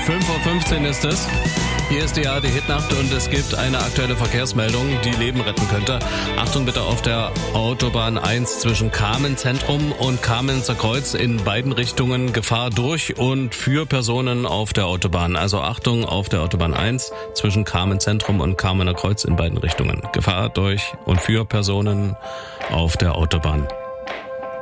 5:15 Uhr ist es. Hier ist die ARD-Hitnacht und es gibt eine aktuelle Verkehrsmeldung, die Leben retten könnte. Achtung bitte auf der Autobahn 1 zwischen Kamen-Zentrum und Kamenzer Kreuz in beiden Richtungen Gefahr durch und für Personen auf der Autobahn. Also Achtung auf der Autobahn 1 zwischen Kamen-Zentrum und Kamener Kreuz in beiden Richtungen. Gefahr durch und für Personen auf der Autobahn.